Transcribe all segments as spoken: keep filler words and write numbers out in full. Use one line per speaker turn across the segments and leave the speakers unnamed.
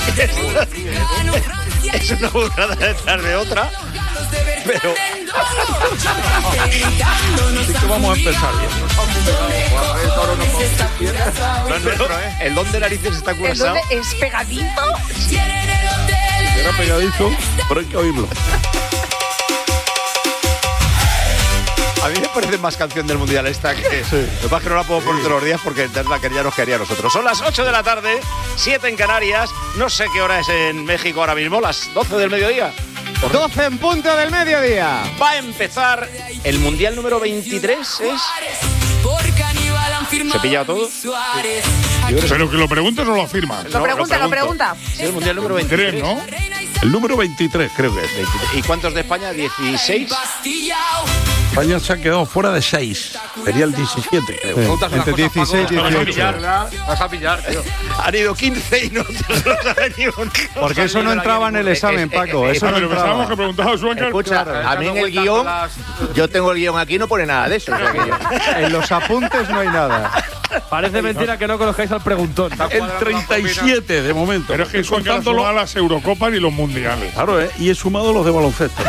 Es una burrada detrás de otra, pero...
Así que vamos a empezar bien.
No es nuestro, ¿eh? El don de narices está
¿El
cursado.
dónde es pegadito?
Era pegadizo, pero hay que oírlo.
A mí me parece más canción del Mundial esta que... Sí. Lo que pasa es que no la puedo poner todos los días porque es la que ya nos quería a nosotros. Son las ocho de la tarde, siete en Canarias. No sé qué hora es en México ahora mismo, las doce del mediodía.
doce en punto del mediodía.
Va a empezar el Mundial número veintitrés, ¿es? ¿Se ha pillado todo? Sí.
Pero que lo pregunte no lo afirma.
Lo pregunta, lo pregunta.
Sí, el Mundial número veintitrés,
¿no? El número veintitrés creo que es.
¿Y cuántos de España? ¿dieciséis?
España se ha quedado fuera de seis. Sería el diecisiete, creo.
Sí. Entre dieciséis y dieciocho.
Vas a pillar, tío.
Han ido quince y no se los ha venido.
Porque eso no entraba en el examen, Paco. Eso no
Pero pensábamos que
entraba.
preguntaba a Suárez.
Escucha, a mí en el guión, yo tengo el guión aquí, no pone nada de eso. O sea que yo-
En los apuntes no hay nada.
Parece mentira que no conozcáis al preguntón.
El treinta y siete de momento. Pero es que
Eso que no suma las Eurocopas y los mundiales.
Claro, ¿eh? Y he sumado los de baloncesto.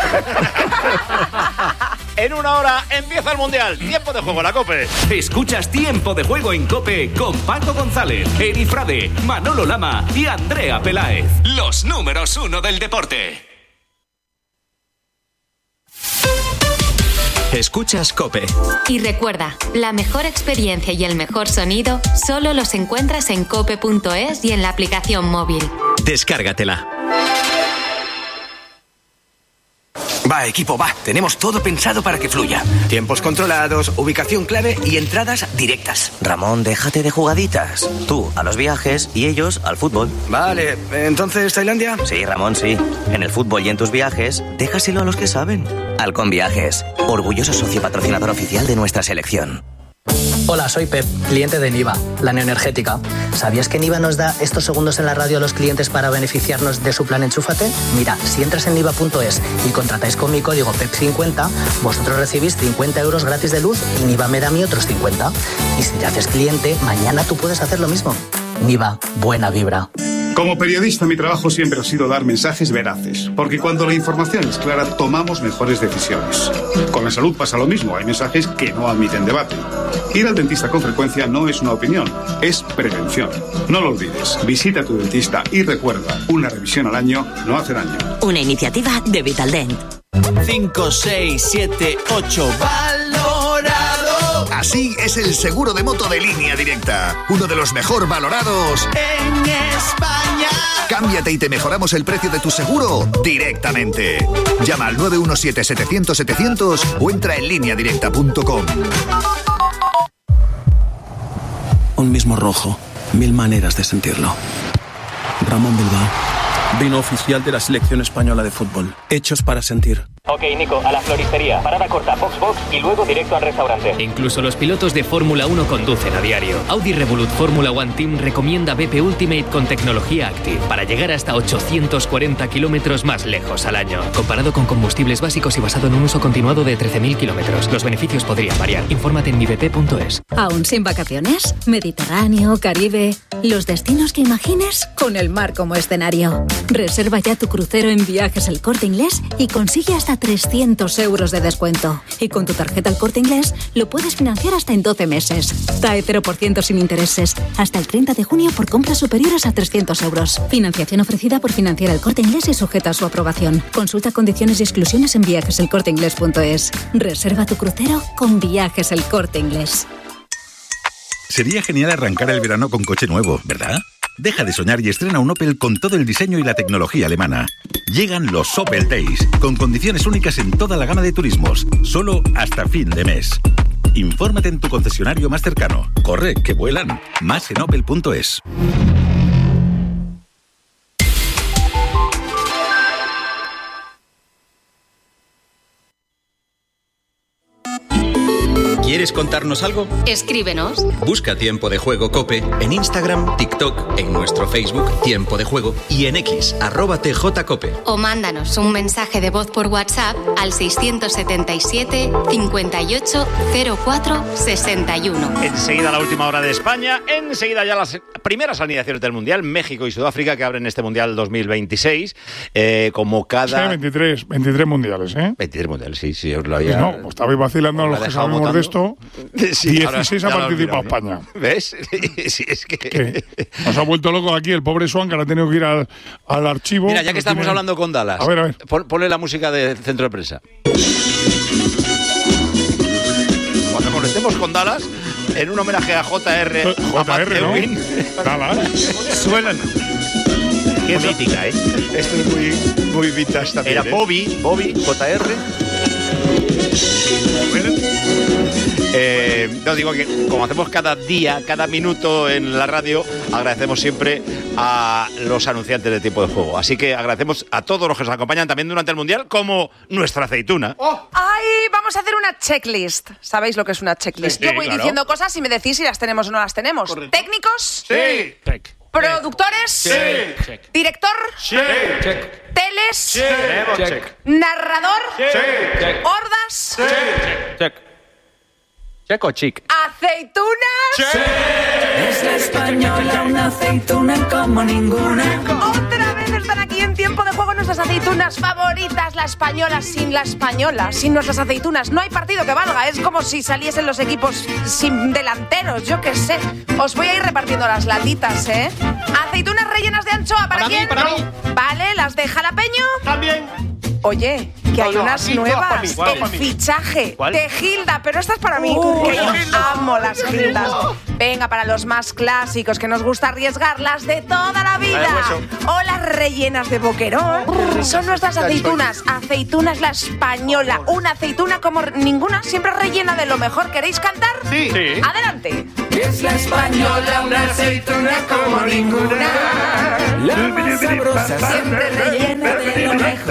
En una hora empieza el Mundial. Tiempo de juego, la COPE.
Escuchas Tiempo de Juego en COPE con Paco González, Eri Frade, Manolo Lama y Andrea Peláez. Los números uno del deporte. Escuchas COPE.
Y recuerda, la mejor experiencia y el mejor sonido solo los encuentras en cope punto es y en la aplicación móvil.
Descárgatela.
Va, equipo, va. Tenemos todo pensado para que fluya. Tiempos controlados, ubicación clave y entradas directas.
Ramón, déjate de jugaditas. Tú a los viajes y ellos al fútbol.
Vale, ¿entonces Tailandia?
Sí, Ramón, sí. En el fútbol y en tus viajes, déjaselo a los que saben. Halcón Viajes, orgulloso socio patrocinador oficial de nuestra selección.
Hola, soy Pep, cliente de Niva, la neoenergética. ¿Sabías que Niva nos da estos segundos en la radio a los clientes para beneficiarnos de su plan Enchúfate? Mira, si entras en niva punto es y contratáis con mi código P E P cincuenta, vosotros recibís cincuenta euros gratis de luz y Niva me da a mí otros cincuenta. Y si te haces cliente, mañana tú puedes hacer lo mismo. Niva, buena vibra.
Como periodista, mi trabajo siempre ha sido dar mensajes veraces, porque cuando la información es clara, tomamos mejores decisiones. Con la salud pasa lo mismo, hay mensajes que no admiten debate. Ir al dentista con frecuencia no es una opinión, es prevención. No lo olvides, visita a tu dentista y recuerda, una revisión al año no hace daño.
Una iniciativa de Vitaldent.
cinco, seis, siete, ocho. ¡Valorado!
Así es el seguro de moto de Línea Directa. Uno de los mejor valorados
en España.
Cámbiate y te mejoramos el precio de tu seguro directamente. Llama al nueve uno siete, setecientos, setecientos o entra en línea directa punto com.
Un mismo rojo, mil maneras de sentirlo. Ramón Bilbao, vino oficial de la selección española de fútbol. Hechos para sentir.
Ok, Nico, a la floristería. Parada corta, box box y luego directo al restaurante.
Incluso los pilotos de Fórmula uno conducen a diario. Audi Revolut Fórmula One Team recomienda B P Ultimate con tecnología Active para llegar hasta ochocientos cuarenta kilómetros más lejos al año. Comparado con combustibles básicos y basado en un uso continuado de trece mil kilómetros. Los beneficios podrían variar. Infórmate en mi b p punto es.
¿Aún sin vacaciones? Mediterráneo, Caribe... Los destinos que imagines con el mar como escenario. Reserva ya tu crucero en Viajes El Corte Inglés y consigue hasta trescientos euros de descuento. Y con tu tarjeta El Corte Inglés lo puedes financiar hasta en doce meses. Trae cero por ciento sin intereses. Hasta el treinta de junio por compras superiores a trescientos euros. Financiación ofrecida por Financiera El Corte Inglés y sujeta a su aprobación. Consulta condiciones y exclusiones en viajes el corte inglés punto es. Reserva tu crucero con Viajes El Corte Inglés.
Sería genial arrancar el verano con coche nuevo, ¿verdad? Deja de soñar y estrena un Opel con todo el diseño y la tecnología alemana. Llegan los Opel Days, con condiciones únicas en toda la gama de turismos, solo hasta fin de mes. Infórmate en tu concesionario más cercano. Corre, que vuelan. Más en opel punto es.
¿Quieres contarnos algo?
Escríbenos.
Busca Tiempo de Juego COPE en Instagram, TikTok, en nuestro Facebook Tiempo de Juego y en X, arroba tjcope.
O mándanos un mensaje de voz por WhatsApp al seiscientos setenta y siete, cincuenta y ocho, cero cuatro, sesenta y uno.
Enseguida la última hora de España, enseguida ya las primeras alineaciones del Mundial, México y Sudáfrica, que abren este Mundial dos mil veintiséis, eh, como cada...
Sí, veintitrés, veintitrés mundiales, ¿eh?
veintitrés mundiales, sí, sí, os lo había...
Pues no, pues estabais vacilando a los que sabemos votando de esto. Sí, dieciséis ha participado España.
¿Ves? Sí, es que...
¿Qué? Nos ha vuelto loco aquí el pobre Swan, que ahora ha tenido que ir al, al archivo.
Mira, ya que estamos
tiene...
hablando con Dallas,
a ver, a ver.
Pon, ponle la música del centro de prensa. Cuando conectemos con Dallas, en un homenaje a J R
J R, ¿no? Dallas.
Suenan.
Qué mítica, ¿eh?
Esto es muy, muy vintage también.
Era
¿eh?
Bobby, Bobby, J R.
Eh, no, digo que como hacemos cada día, cada minuto en la radio, agradecemos siempre a los anunciantes de Tiempo de Juego. Así que agradecemos a todos los que nos acompañan también durante el Mundial, como nuestra aceituna.
Oh. ¡Ay! Vamos a hacer una checklist. ¿Sabéis lo que es una checklist?
Sí,
Yo voy
claro.
diciendo cosas y me decís si las tenemos o no las tenemos.
Correcto.
¿Técnicos?
Sí.
Check.
¿Productores?
Sí. Check.
¿Director?
Sí. Check.
¿Teles?
Sí. Check.
¿Narrador?
Sí. Check.
¿Hordas?
Sí. Check. ¿Check o chic?
¿Aceitunas?
Sí.
Es la española, una aceituna como ninguna.
Otra vez están aquí en Tiempo de Juego nuestras aceitunas favoritas, la española sin la española, sin nuestras aceitunas. No hay partido que valga, es como si saliesen los equipos sin delanteros, yo qué sé. Os voy a ir repartiendo las latitas, ¿eh? Aceitunas rellenas de anchoa, ¿para,
Para mí,
quién?
para mí.
Vale, las de jalapeño.
También.
Oye, que hay
No, no,
unas
aquí todas para
nuevas.
mí, ¿cuál?
El fichaje
¿Cuál?
de Gilda, pero esta es para mí.
Uh,
que yo
Gilda.
amo las Gildas. Venga, para los más clásicos, que nos gusta arriesgar, las de toda la vida. O las rellenas de boquerón. Son nuestras aceitunas. Aceitunas la española. Una aceituna como ninguna, siempre rellena de lo mejor. ¿Queréis cantar?
Sí. Sí.
Adelante.
Es la española, una aceituna como ninguna. La más sabrosa, siempre rellena de lo mejor.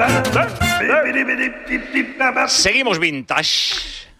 Seguimos vintage.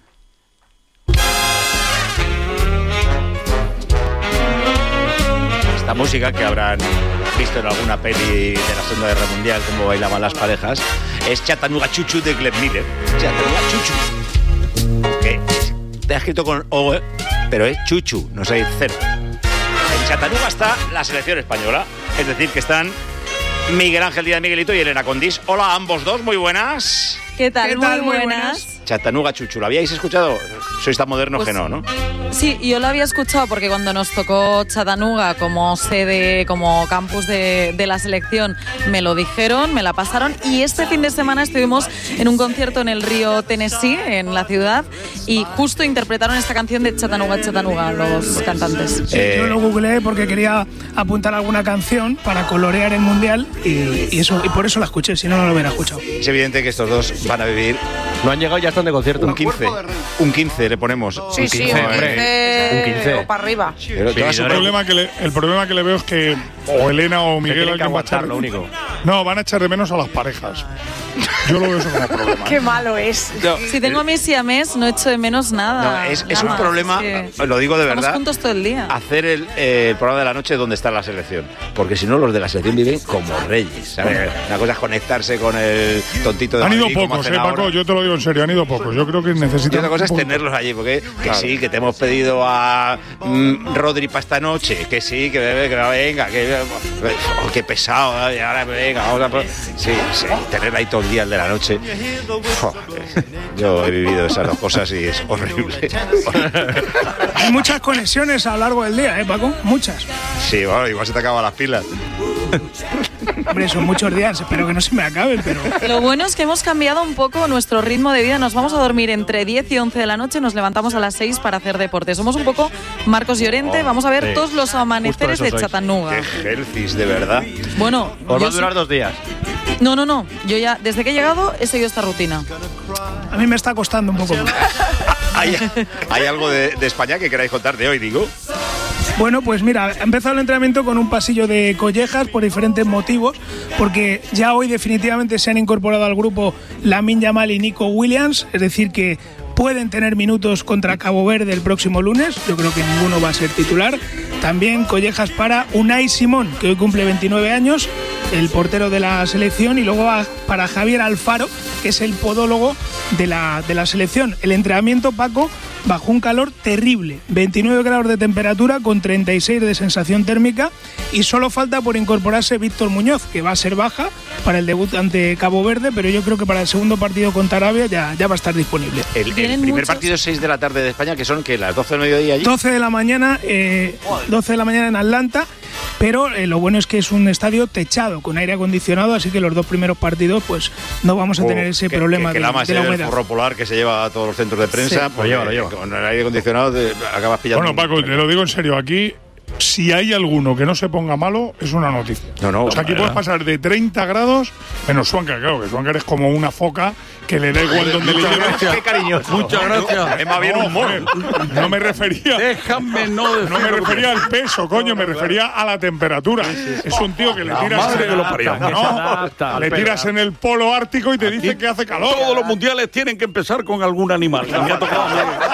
Esta música que habrán visto en alguna peli de la Segunda Guerra Mundial, como bailaban las parejas, es Chattanooga Choo Choo de Glenn Miller. Chattanooga Choo Choo. Que está escrito con O, pero es Chuchu, no sé, cero. En Chattanooga está la selección española, es decir, que están Miguel Ángel Díaz Miguelito y Elena Condis. Hola a ambos dos, muy buenas.
¿Qué tal?
¿Qué
Muy,
tal? Muy
buenas.
buenas.
Chattanooga Chuchu, ¿lo habíais escuchado? Sois tan modernos
Pues,
que no, ¿no?
Sí, yo lo había escuchado porque cuando nos tocó Chattanooga como sede, como campus de, de la selección, me lo dijeron, me la pasaron y este fin de semana estuvimos en un concierto en el río Tennessee, en la ciudad, y justo interpretaron esta canción de Chattanooga, Chattanooga, los cantantes.
Sí, yo lo googleé porque quería apuntar alguna canción para colorear el Mundial y, y eso y por eso la escuché, si no, no lo hubiera escuchado.
Es evidente que estos dos van a vivir.
No han llegado, ya están de concierto.
Un quince. Un quince le ponemos.
Sí,
un
sí,
quince,
un
hombre.
quince,
Un quince.
o para arriba.
Pero todas
El
son-
problema, que le, el problema que le veo es que o Elena o Miguel
tienen que
alguien va a echar
aguantar, lo único.
No, van a echar de menos a las parejas. Yo lo veo eso como problema.
Qué malo es.
No,
Si tengo a mis siamés, no echo de menos nada.
no, es, es
Nada
un
más,
problema,
es que
lo digo de
estamos
verdad,
juntos todo el día.
hacer el, eh, el programa de la noche donde está la selección. Porque si no, los de la selección viven como reyes. ¿Sabes? La cosa es conectarse con el tontito de
Han ido
Madrid, como
pocos,
hacen
eh, Paco,
ahora.
yo te lo digo en serio, han ido pocos. Yo creo que
Y
necesitan.
otra cosa es
un poco-
tenerlos allí, porque que
Claro.
sí, que te hemos pedido a mm, Rodri para esta noche, que sí, que bebe, que venga, que oh, qué pesado, y ahora venga, vamos a... Sí, sí, tener ahí todo el día el de la noche. Oh, yo he vivido esas dos cosas y es horrible.
Hay muchas conexiones a lo largo del día, ¿eh, Paco? Muchas.
Sí, bueno, igual se te acaban las pilas.
Hombre, son muchos días, espero que no se me acaben, pero...
Lo bueno es que hemos cambiado un poco nuestro ritmo de vida. Nos vamos a dormir entre diez y once de la noche, nos levantamos a las seis para hacer deporte. Somos un poco Marcos Llorente.
Oh,
Vamos a ver
sí.
todos los amaneceres
Justo
de
eso sois.
Chattanooga.
Qué healthy, de verdad.
Bueno,
Os va
yo
a durar
sí-
dos días.
no, no, no. Yo ya, desde que he llegado, he seguido esta rutina.
A mí me está costando un poco.
¿Hay, hay algo de, de España que queráis contar de hoy, digo?
Bueno, pues mira, ha empezado el entrenamiento con un pasillo de collejas por diferentes motivos, porque ya hoy definitivamente se han incorporado al grupo Lamine Yamal y Nico Williams, es decir que pueden tener minutos contra Cabo Verde el próximo lunes. Yo creo que ninguno va a ser titular. También collejas para Unai Simón, que hoy cumple veintinueve años, el portero de la selección, y luego para Javier Alfaro, que es el podólogo de la, de la selección. El entrenamiento, Paco, bajo un calor terrible, veintinueve grados de temperatura con treinta y seis de sensación térmica, y solo falta por incorporarse Víctor Muñoz, que va a ser baja para el debut ante Cabo Verde, pero yo creo que para el segundo partido contra Arabia ya, ya va a estar disponible.
El, el primer muchos... partido es seis de la tarde de España, que son que las doce del mediodía allí.
doce de la mañana, eh, doce de la mañana en Atlanta, pero eh, lo bueno es que es un estadio techado con aire acondicionado, así que los dos primeros partidos pues no vamos a tener oh, ese
que,
problema
que, que
de,
la
de la humedad.
El forro polar que se lleva a todos los centros de prensa,
sí.
pues lleva, lo lleva. Con el aire acondicionado te acabas pillando.
Bueno, Paco, te lo digo en serio, aquí si hay alguno que no se ponga malo, es una noticia.
No, no.
O sea, aquí puedes pasar de treinta grados, menos Swankar, claro, que Swankar es como una foca que le da igual donde le lleves.
Qué cariñoso.
Muchas gracias.
Es más bien un mono.
No me refería.
Déjame no decir.
No me refería al peso, coño, me refería a la temperatura. Es un tío que le tiras.
Madre que lo parió.
No, le tiras en el polo ártico y te dice que hace calor.
Todos los mundiales tienen que empezar con algún animal. Me ha tocado.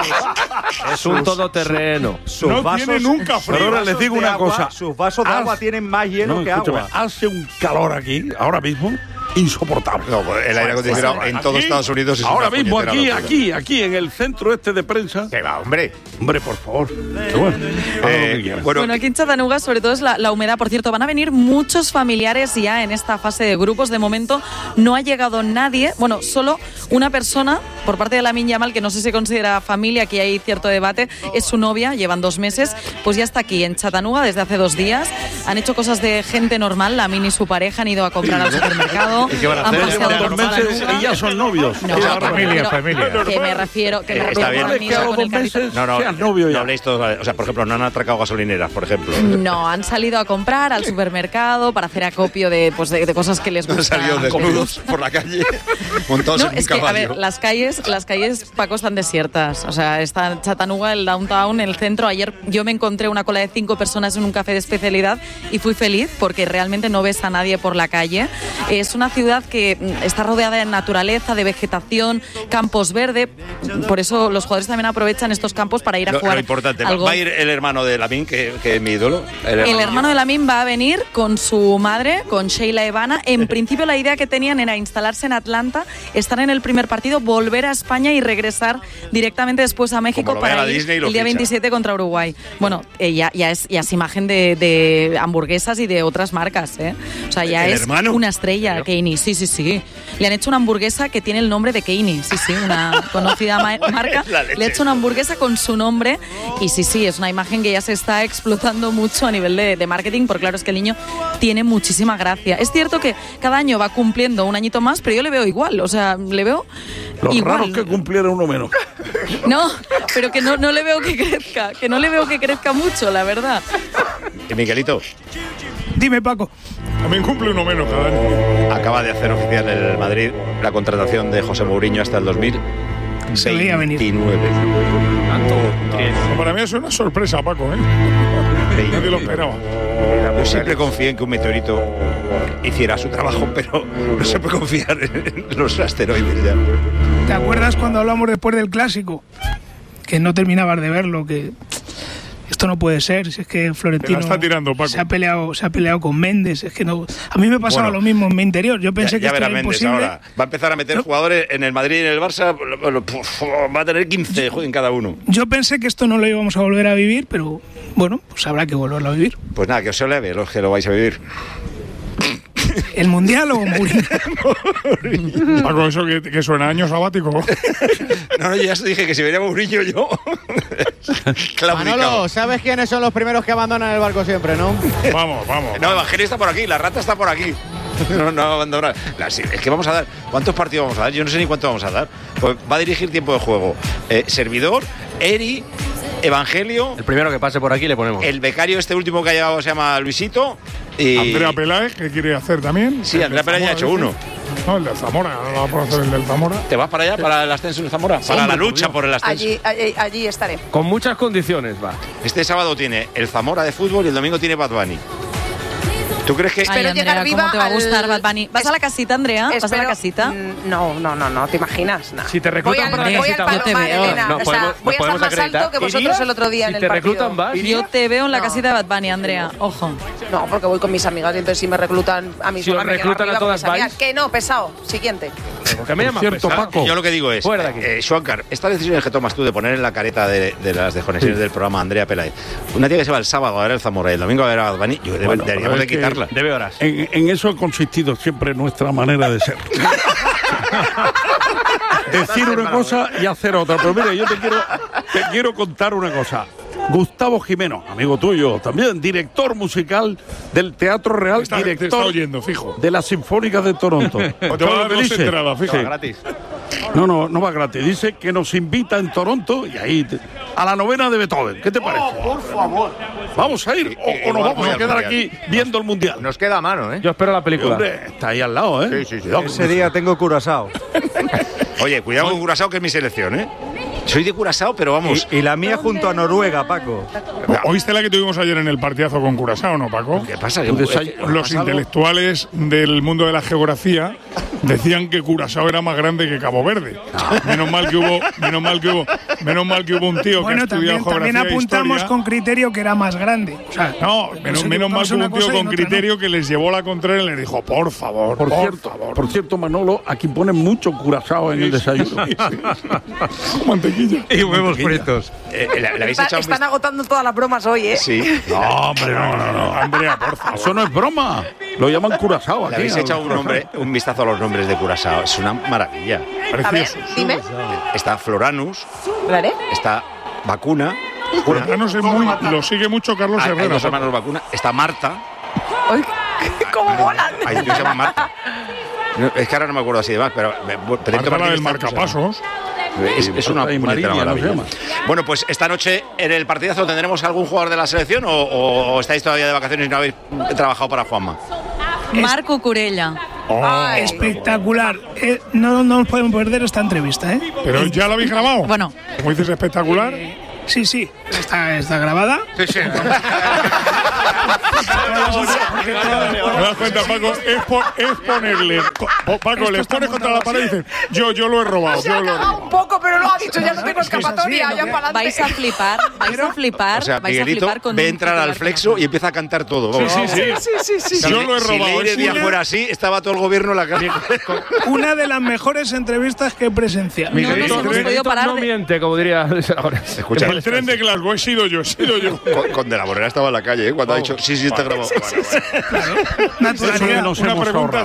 Es un todoterreno.
No tiene nunca frío.
Pero ahora les digo una cosa.
Sus vasos de agua tienen más hielo que agua.
Hace un calor aquí, ahora mismo, insoportable.
No, el aire acondicionado en todo Estados Unidos es
ahora mismo aquí, aquí, aquí en el centro este de prensa.
Que va, hombre.
Hombre, por favor. Bueno,
eh, bueno, bueno, aquí en Chattanooga sobre todo es la, la humedad. Por cierto, van a venir muchos familiares ya en esta fase de grupos. De momento no ha llegado nadie. Bueno, solo una persona por parte de Lamine Yamal, que no sé si se considera familia, aquí hay cierto debate, es su novia, llevan dos meses, pues ya está aquí en Chattanooga desde hace dos días. Han hecho cosas de gente normal. Lamine y su pareja han ido a comprar al supermercado.
¿Y qué van a hacer? Llevan dos meses y ya son novios.
No,
no,
familia,
pero,
familia.
Que me refiero, que me
eh,
refiero
está bien.
Que a los dos meses
no, no,
sean novios ya.
No habléis todos, o sea, por ejemplo, no han atracado gasolineras, por ejemplo.
No, han salido a comprar al supermercado para hacer acopio de, pues, de, de cosas que les gustan.
Han salido desnudos por la calle, montados
no,
en
es
un caballo.
Que, a ver, las calles, las calles, Paco, están desiertas. O sea, está Chattanooga, el downtown, el centro. Ayer yo me encontré una cola de cinco personas en un café de especialidad y fui feliz porque realmente no ves a nadie por la calle. Es una ciudad que está rodeada de naturaleza, de vegetación, campos verdes. Por eso los jugadores también aprovechan estos campos para ir a
lo,
jugar.
Lo importante,
al
¿va a ir el hermano de Lamine, que, que es mi ídolo?
El hermano, el hermano de Lamine va a venir con su madre, con Sheila Evana. En principio la idea que tenían era instalarse en Atlanta, estar en el primer partido, volver a España y regresar directamente después a México para ir el día veintisiete contra Uruguay. Bueno, eh, ya, ya, es, ya es imagen de, de hamburguesas y de otras marcas, ¿eh? O sea, ya es hermano? Una estrella, Keini. Sí, sí, sí. Le han hecho una hamburguesa que tiene el nombre de Keini. Sí, sí, una conocida ma- marca. Le ha hecho una hamburguesa con su nombre y sí, sí, es una imagen que ya se está explotando mucho a nivel de, de marketing, porque claro, es que el niño tiene muchísima gracia. Es cierto que cada año va cumpliendo un añito más, pero yo le veo igual, o sea, le veo
Lo
igual.
raro es que cumpliera uno menos.
No, pero que no, no le veo que crezca, que no le veo que crezca mucho, la verdad.
¿Y Miguelito?
Dime, Paco.
También cumple uno menos cada año.
Acaba de hacer oficial el Madrid la contratación de José Mourinho hasta el dos mil veintinueve.
Para mí es una sorpresa, Paco, ¿eh? Nadie lo esperaba.
Yo siempre confié en que un meteorito hiciera su trabajo, pero no se puede confiar en los asteroides ya.
¿Te acuerdas cuando hablamos después del clásico? Que no terminabas de verlo, que esto no puede ser, si es que Florentino
está tirando, Paco.
se ha peleado, se ha peleado con Méndez, es que no. A mí me pasaba bueno, lo mismo en mi interior. Yo pensé
ya,
que
ya
esto
verá
era
Méndez
imposible.
Ahora va a empezar a meter ¿no? jugadores en el Madrid y en el Barça, va a tener quince en cada uno.
Yo pensé que esto no lo íbamos a volver a vivir, pero bueno, pues habrá que volverlo a vivir.
Pues nada, que os se leve los que lo vais a vivir.
¿El Mundial o Mourinho?
Paco, eso que, que suena año sabático.
No, no, ya os dije que si venía Mourinho yo.
Manolo, ¿sabes quiénes son los primeros que abandonan el barco siempre, no?
Vamos, vamos.
No, Evangelio está por aquí, la rata está por aquí. No, no abandona. Es que vamos a dar. ¿Cuántos partidos vamos a dar? Yo no sé ni cuánto vamos a dar. Pues va a dirigir tiempo de juego. Eh, servidor, Eri, Evangelio.
El primero que pase por aquí le ponemos.
El becario, este último que ha llegado, se llama Luisito. Y
Andrea Peláez, que quiere hacer también.
Sí, Andrea Peláez ya ha hecho uno.
No, el de Zamora, no va a poder hacer el del Zamora.
¿Te vas para allá, para el ascenso de Zamora? Para Hombre, la lucha por el ascenso.
Allí, allí, allí estaré.
Con muchas condiciones va.
Este sábado tiene el Zamora de fútbol y el domingo tiene Bad Bunny. ¿Tú crees que
Espero
Espero llegar
Andrea,
viva
¿cómo te va a
al-
gustar Bad Bunny? ¿Vas a la casita, Andrea? ¿Vas a la
Espero-
casita?
Mm, No, no, no, no, te imaginas. No.
Si te reclutan
voy
para
al,
la
voy al
casita, yo te
Palomar,
veo.
Elena.
No,
o sea,
podemos-
voy a
nos
estar
podemos
más
acreditar.
alto que vosotros
¿Irías?
el otro día
Si
en el
te
partido.
reclutan, vas.
Yo te veo en la
No.
casita de Bad Bunny, Andrea. Ojo.
No, porque voy con mis amigas y entonces si me reclutan a mí
Si
sola
os
me quedo
reclutan a
arriba con
todas,
mis amigas.
vais.
Que no, pesado. Siguiente.
Porque me llaman
Cierto,
pesado.
Paco.
Yo lo que digo es,
Fuera de aquí.
eh, Schwankar, estas decisiones que tomas tú de poner en la careta de, de las desconexiones del programa Andrea Peláez, una tía que se va el sábado a ver el Zamora y el domingo a ver a Bad Bunny, yo debe-
Bueno,
deberíamos
pero
de
es que
quitarla.
Debe horas.
En, en eso ha consistido siempre nuestra manera de ser. Decir una cosa y hacer otra. Pero mira, yo te quiero, te quiero contar una cosa. Gustavo Jimeno, amigo tuyo, también director musical del Teatro Real,
Está- te
director
está oyendo, fijo.
de las Sinfónicas de Toronto.
Te va a
¿Sabes
dar
lo que
dos
dice?
entradas, fijo.
Sí.
Gratis.
No, no, no va gratis. Dice que nos invita en Toronto y ahí te- a la novena de Beethoven. ¿Qué te parece?
Por favor.
¿Vamos a ir o, o nos vamos a quedar aquí viendo el mundial?
Nos queda a mano, ¿eh?
Yo espero la película.
Hombre, está ahí al lado, ¿eh?
Sí, sí, sí.
Cuidado con
Ese
eso.
día tengo Curazao.
Oye, cuidado con Curazao, que es mi selección, ¿eh? Soy de Curazao, pero vamos.
Y, y la mía junto a Noruega, Paco.
¿Oíste la que tuvimos ayer en el partidazo con Curazao, no, Paco?
¿Qué pasa?
Un
¿Qué-
desay-
qué-
Los
pasa algo?
intelectuales del mundo de la geografía decían que Curazao era más grande que Cabo Verde. Menos mal que hubo, menos mal que hubo, menos mal que hubo un tío que ha
Bueno,
estudiado
también,
geografía
también
e
apuntamos
historia.
con criterio que era más grande. O sea,
No,
nos
menos, menos mal
equivocamos
que
en
hubo
una
un tío
cosa y en
con
otra no.
criterio que les llevó la contraria y les dijo, por favor,
Por,
por,
cierto,
favor.
por cierto, Manolo, aquí ponen mucho Curazao en el desayuno.
Mantequilla.
Y huevos fritos.
Eh, ¿le, le habéis
Está-
echado un
están agotando todas las bromas hoy, ¿eh?
vis- Sí.
No, hombre, no, no, no.
Andrea, por favor.
Eso no es broma. Lo llaman Curazao
¿Le
aquí.
habéis echado un, nombre, un vistazo a los nombres de Curazao? Es una maravilla.
A ver,
Preciosos.
dime.
Está Floranus,
¿Vale?
está Vacuna.
Bueno, sé muy, lo sigue mucho Carlos
Hay, hay
Herrera.
dos hermanos Vacuna. Está Marta.
Ay, ¿cómo molan?
Hay un tío que se llama Marta. No, es que ahora no me acuerdo así de más, pero. pero
Marta, la del
está-
marcapasos.
Es, es una
Y
puñetera
Mariña, ¿no se
maravilla.
llama?
Bueno, pues esta noche en el partidazo tendremos algún jugador de la selección o, o- o estáis todavía de vacaciones y no habéis trabajado para Juanma.
Marco Curella.
Oh,
espectacular. Eh, no, no nos podemos perder esta entrevista, ¿eh?
Pero ya lo habéis grabado.
Bueno,
Como dices, espectacular.
Sí, sí, está, está grabada.
Sí, sí.
¿Te das cuenta, Paco? Es, po- es ponerle. co- Paco, les pones contra la pared y dices, yo, yo lo he robado,
Se ha
yo lo he
cagado
robado.
un poco, pero lo ha dicho, ya no tengo
Es que es así,
escapatoria,
lo
ya
que-
para adelante.
vais a flipar, vais a flipar,
O sea,
vais a
Miguelito
flipar con
ve
un
entrar al
titular
flexo y empieza a cantar todo. Vamos.
Sí, sí, sí.
Sí, sí, sí.
Yo lo he
Si
robado.
Leire
es
Díaz
una-
fuera así, estaba todo el gobierno en la calle.
Una de las mejores entrevistas que he presenciado.
No nos
Miguelito,
hemos
tren-
podido parar
no
de...
miente, como diría ahora.
Escucha,
El tren de Glasgow he sido yo, he sido yo.
con, con De la Morena estaba en la calle, ¿eh? Cuando ha dicho, sí, sí, está grabado. Bueno, bueno.
Naturalidad.
Nos
Una
hemos
pregunta